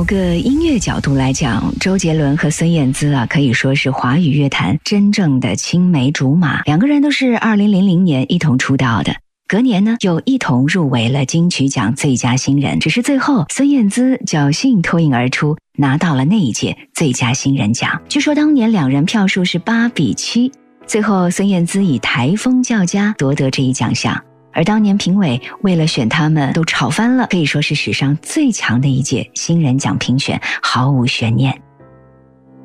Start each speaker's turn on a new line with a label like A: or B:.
A: 某个音乐角度来讲，周杰伦和孙燕姿可以说是华语乐坛真正的青梅竹马。两个人都是2000年一同出道的，隔年呢又一同入围了金曲奖最佳新人。只是最后孙燕姿侥幸脱颖而出，拿到了那一届最佳新人奖。据说当年两人票数是8-7，最后孙燕姿以台风较佳夺得这一奖项。而当年评委为了选他们都吵翻了，可以说是史上最强的一届新人奖评选，毫无悬念。